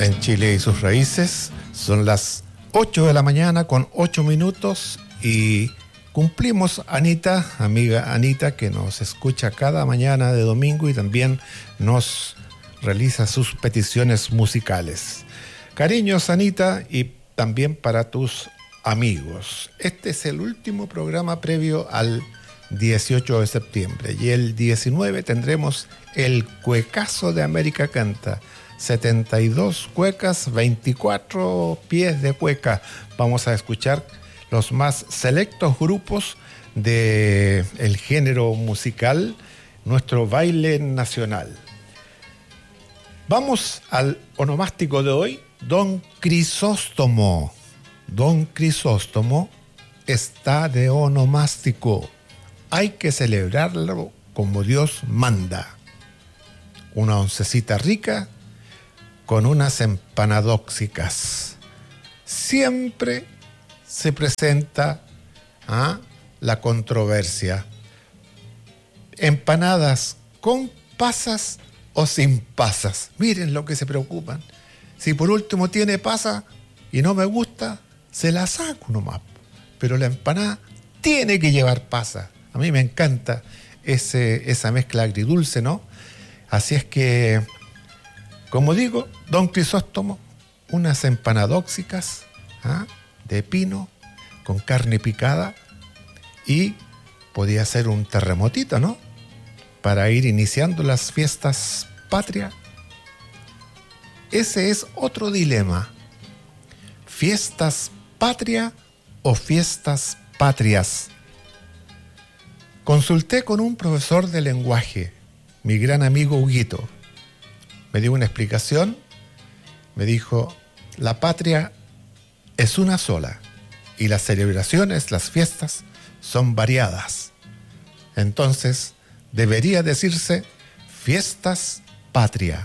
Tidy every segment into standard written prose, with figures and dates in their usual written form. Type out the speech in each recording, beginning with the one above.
en Chile y sus raíces. Son las 8 de la mañana con 8 minutos y cumplimos, Anita, amiga Anita, que nos escucha cada mañana de domingo y también nos realiza sus peticiones musicales. Cariños, Anita, y también para tus amigos. Este es el último programa previo al 18 de septiembre y el 19 tendremos el Cuecazo de América Canta. 72 cuecas, 24 pies de cueca. Vamos a escuchar los más selectos grupos del género musical, nuestro baile nacional. Vamos al onomástico de hoy, Don Crisóstomo. Don Crisóstomo está de onomástico. Hay que celebrarlo como Dios manda. Una oncecita rica con unas empanadóxicas. Siempre se presenta la controversia. Empanadas con pasas o sin pasas. Miren lo que se preocupan. Si por último tiene pasa y no me gusta, se la saco nomás. Pero la empanada tiene que llevar pasa. A mí me encanta esa mezcla agridulce, ¿no? Así es que, como digo, Don Crisóstomo, unas empanadóxicas de pino con carne picada y podía ser un terremotito, ¿no? Para ir iniciando las fiestas patrias. Ese es otro dilema. ¿Fiestas patria o fiestas patrias? Consulté con un profesor de lenguaje, mi gran amigo Huguito. Me dio una explicación, me dijo, la patria es una sola y las celebraciones, las fiestas, son variadas. Entonces, debería decirse fiestas patria.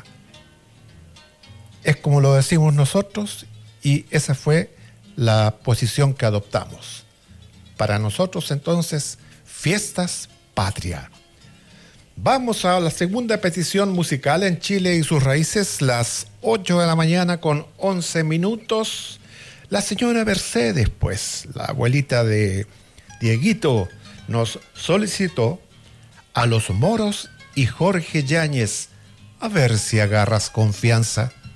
Es como lo decimos nosotros y esa fue la posición que adoptamos. Para nosotros, entonces, fiestas patria. Vamos a la segunda petición musical en Chile y sus raíces, las 8 de la mañana con 11 minutos. La señora Mercedes, pues, la abuelita de Dieguito, nos solicitó a Los Moros y Jorge Yáñez. A ver si agarras confianza.